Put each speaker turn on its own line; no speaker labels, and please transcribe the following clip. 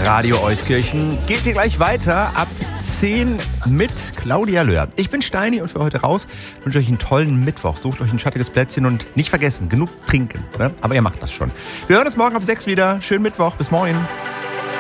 Radio Euskirchen geht hier gleich weiter ab 10 mit Claudia Löhr. Ich bin Steini und für heute raus wünsche euch einen tollen Mittwoch. Sucht euch ein schattiges Plätzchen und nicht vergessen, genug trinken, oder? Aber ihr macht das schon. Wir hören uns morgen auf 6 wieder. Schönen Mittwoch. Bis morgen.